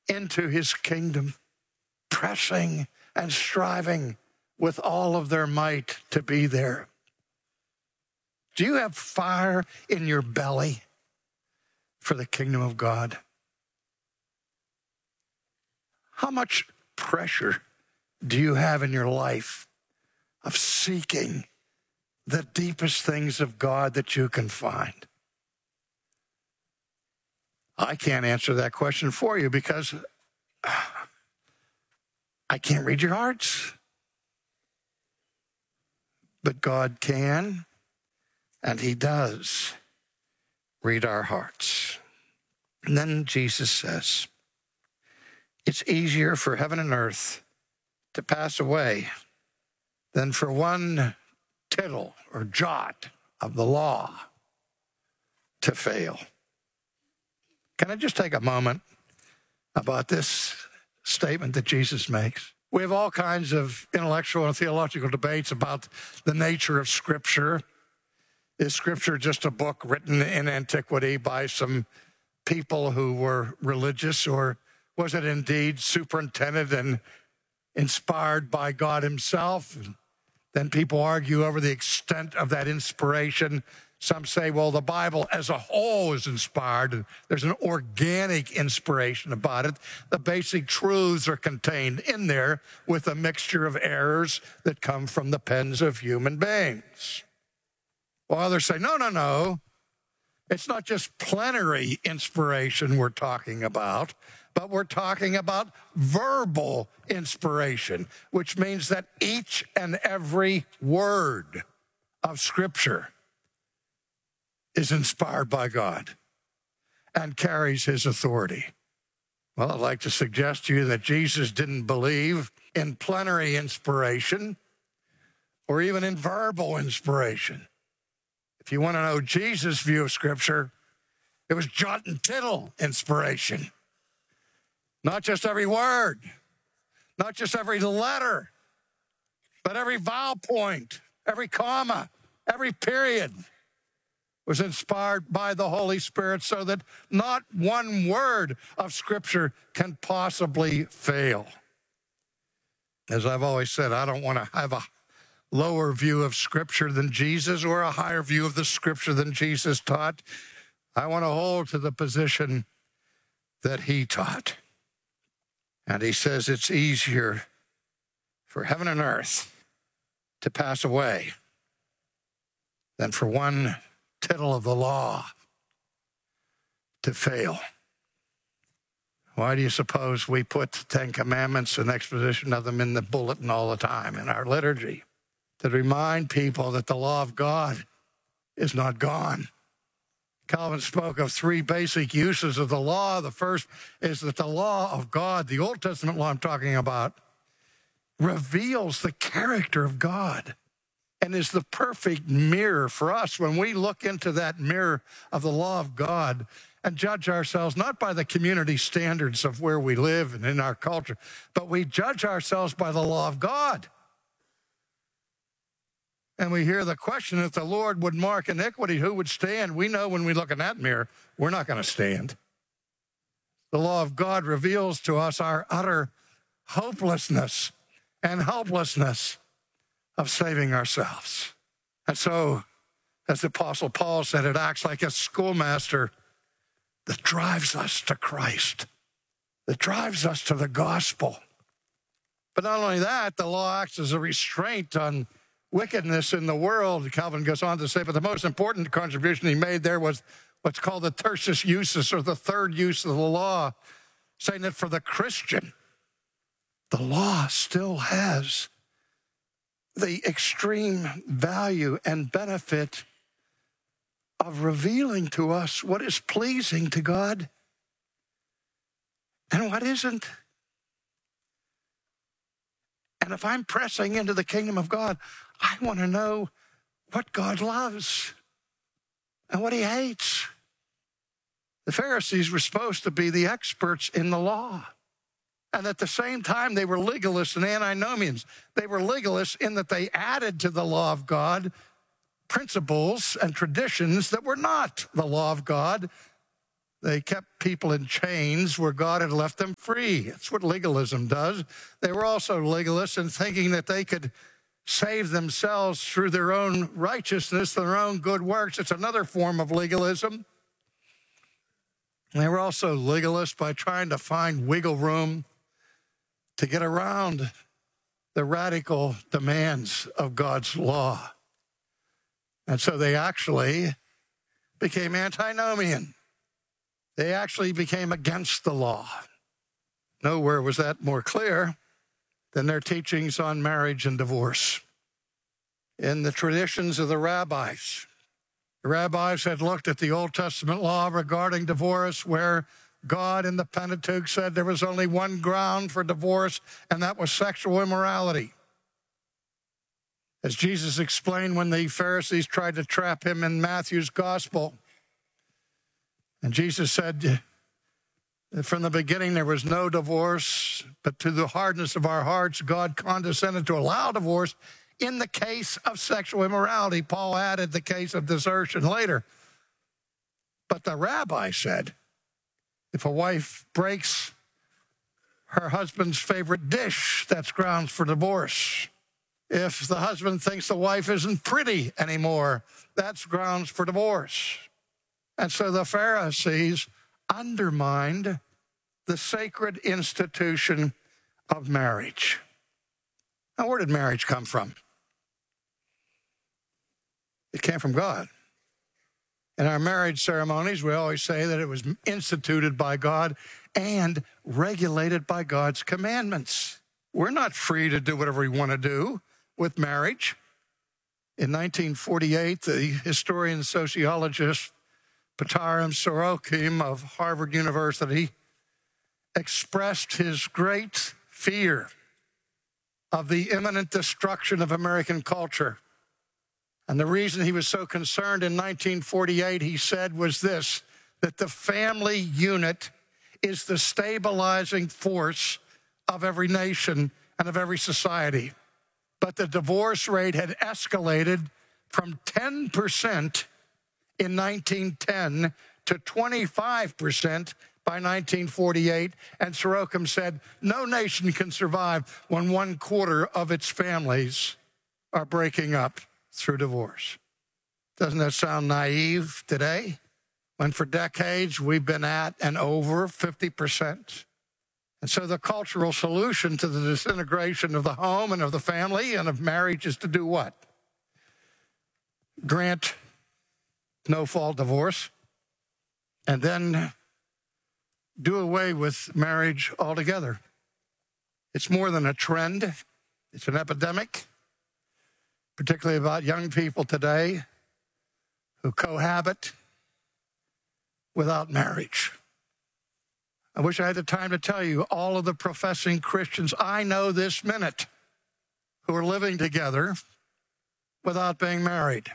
into his kingdom, pressing and striving with all of their might to be there. Do you have fire in your belly for the kingdom of God? How much pressure do you have in your life of seeking the deepest things of God that you can find? I can't answer that question for you because I can't read your hearts. But God can, and he does read our hearts. And then Jesus says, it's easier for heaven and earth to pass away than for one tittle or jot of the law to fail. Can I just take a moment about this statement that Jesus makes? We have all kinds of intellectual and theological debates about the nature of Scripture. Is Scripture just a book written in antiquity by some people who were religious, or was it indeed superintended and inspired by God himself? Then people argue over the extent of that inspiration. Some say, well, the Bible as a whole is inspired, and there's an organic inspiration about it. The basic truths are contained in there with a mixture of errors that come from the pens of human beings. While others say, no. It's not just plenary inspiration we're talking about, but we're talking about verbal inspiration, which means that each and every word of Scripture is inspired by God and carries his authority. Well, I'd like to suggest to you that Jesus didn't believe in plenary inspiration or even in verbal inspiration. If you want to know Jesus' view of Scripture, it was jot and tittle inspiration. Not just every word, not just every letter, but every vowel point, every comma, every period was inspired by the Holy Spirit, so that not one word of Scripture can possibly fail. As I've always said, I don't want to have a lower view of Scripture than Jesus or a higher view of the Scripture than Jesus taught. I want to hold to the position that he taught. And he says it's easier for heaven and earth to pass away than for one tittle of the law to fail. Why do you suppose we put the Ten Commandments and exposition of them in the bulletin all the time in our liturgy? To remind people that the law of God is not gone. Calvin spoke of three basic uses of the law. The first is that the law of God, the Old Testament law I'm talking about, reveals the character of God and is the perfect mirror for us when we look into that mirror of the law of God and judge ourselves not by the community standards of where we live and in our culture, but we judge ourselves by the law of God. And we hear the question, if the Lord would mark iniquity, who would stand? We know when we look in that mirror, we're not going to stand. The law of God reveals to us our utter hopelessness and helplessness of saving ourselves. And so, as the Apostle Paul said, it acts like a schoolmaster that drives us to Christ, that drives us to the gospel. But not only that, the law acts as a restraint on wickedness in the world. Calvin goes on to say, but the most important contribution he made there was what's called the tertius usus, or the third use of the law, saying that for the Christian, the law still has the extreme value and benefit of revealing to us what is pleasing to God and what isn't. And if I'm pressing into the kingdom of God, I want to know what God loves and what he hates. The Pharisees were supposed to be the experts in the law. And at the same time, they were legalists and antinomians. They were legalists in that they added to the law of God principles and traditions that were not the law of God. They kept people in chains where God had left them free. That's what legalism does. They were also legalists in thinking that they could save themselves through their own righteousness, their own good works. It's another form of legalism. They were also legalists by trying to find wiggle room to get around the radical demands of God's law. And so they actually became antinomian. They actually became against the law. Nowhere was that more clear than their teachings on marriage and divorce. In the traditions of the rabbis had looked at the Old Testament law regarding divorce, where God in the Pentateuch said there was only one ground for divorce, and that was sexual immorality. As Jesus explained when the Pharisees tried to trap him in Matthew's gospel, and Jesus said, from the beginning there was no divorce, but to the hardness of our hearts, God condescended to allow divorce in the case of sexual immorality. Paul added the case of desertion later. But the rabbi said, if a wife breaks her husband's favorite dish, that's grounds for divorce. If the husband thinks the wife isn't pretty anymore, that's grounds for divorce. And so the Pharisees undermined the sacred institution of marriage. Now, where did marriage come from? It came from God. In our marriage ceremonies, we always say that it was instituted by God and regulated by God's commandments. We're not free to do whatever we want to do with marriage. In 1948, the historian and sociologist Patarim Sorokim of Harvard University expressed his great fear of the imminent destruction of American culture. And the reason he was so concerned in 1948, he said, was this, that the family unit is the stabilizing force of every nation and of every society. But the divorce rate had escalated from 10% in 1910 to 25% by 1948. And Sorokim said, no nation can survive when 1/4 of its families are breaking up through divorce. Doesn't that sound naive today? When for decades we've been at and over 50%. And so the cultural solution to the disintegration of the home and of the family and of marriage is to do what? Grant no-fault divorce, and then do away with marriage altogether. It's more than a trend. It's an epidemic, particularly about young people today who cohabit without marriage. I wish I had the time to tell you all of the professing Christians I know this minute who are living together without being married,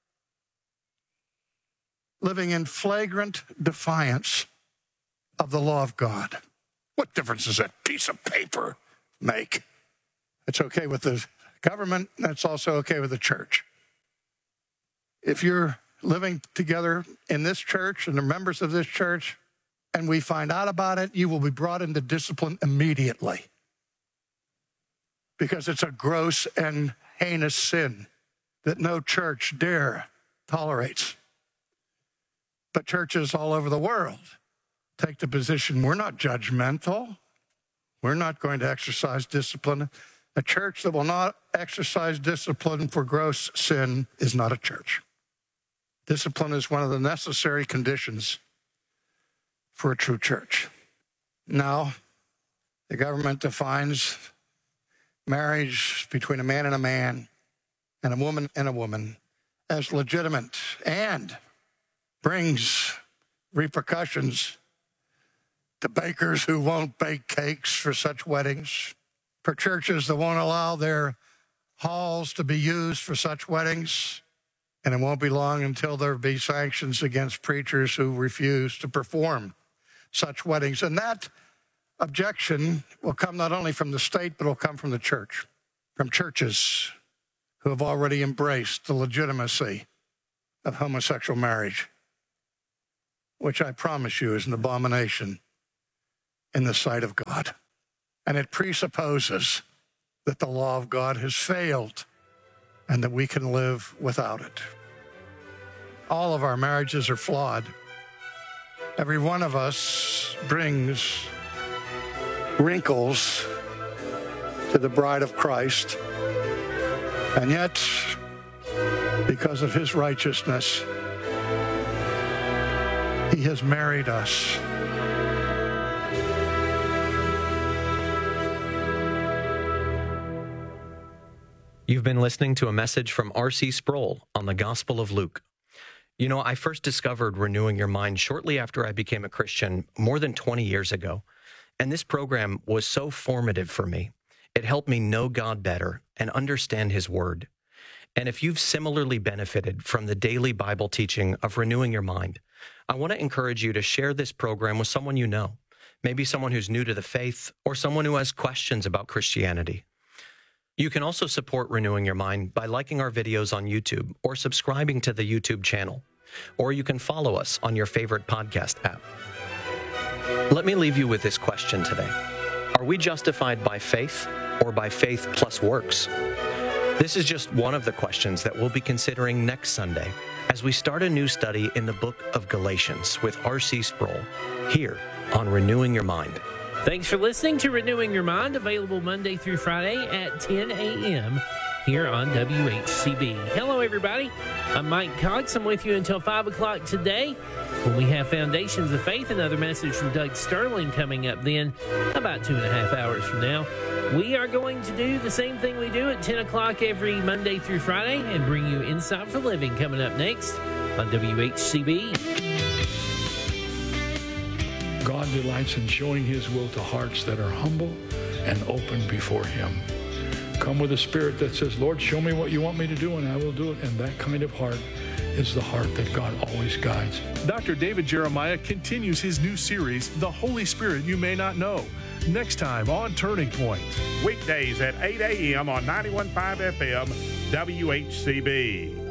living in flagrant defiance of the law of God. What difference does that piece of paper make? It's okay with the government, and it's also okay with the church. If you're living together in this church and the members of this church, and we find out about it, you will be brought into discipline immediately, because it's a gross and heinous sin that no church dare tolerates. But churches all over the world take the position, we're not judgmental. We're not going to exercise discipline. A church that will not exercise discipline for gross sin is not a church. Discipline is one of the necessary conditions for a true church. Now, the government defines marriage between a man and a woman as legitimate, and brings repercussions to bakers who won't bake cakes for such weddings, for churches that won't allow their halls to be used for such weddings. And it won't be long until there be sanctions against preachers who refuse to perform such weddings. And that objection will come not only from the state, but will come from the church, from churches who have already embraced the legitimacy of homosexual marriage. which I promise you is an abomination in the sight of God. And it presupposes that the law of God has failed and that we can live without it. All of our marriages are flawed. Every one of us brings wrinkles to the bride of Christ. And yet, because of his righteousness, he has married us. You've been listening to a message from R.C. Sproul on the Gospel of Luke. You know, I first discovered Renewing Your Mind shortly after I became a Christian more than 20 years ago. And this program was so formative for me. It helped me know God better and understand his word. And if you've similarly benefited from the daily Bible teaching of Renewing Your Mind, I want to encourage you to share this program with someone you know, maybe someone who's new to the faith or someone who has questions about Christianity. You can also support Renewing Your Mind by liking our videos on YouTube or subscribing to the YouTube channel. Or you can follow us on your favorite podcast app. Let me leave you with this question today. Are we justified by faith or by faith plus works? This is just one of the questions that we'll be considering next Sunday as we start a new study in the book of Galatians with R.C. Sproul here on Renewing Your Mind. Thanks for listening to Renewing Your Mind, available Monday through Friday at 10 a.m. here on WHCB. Hello, everybody. I'm Mike Cox. I'm with you until 5 o'clock today when we have Foundations of Faith, another message from Doug Sterling coming up then about 2.5 hours from now. We are going to do the same thing we do at 10 o'clock every Monday through Friday and bring you Insight for Living coming up next on WHCB. God delights in showing his will to hearts that are humble and open before him. Come with a spirit that says, Lord, show me what you want me to do, and I will do it. And that kind of heart is the heart that God always guides. Dr. David Jeremiah continues his new series, The Holy Spirit You May Not Know, next time on Turning Point. Weekdays at 8 a.m. on 91.5 FM, WHCB.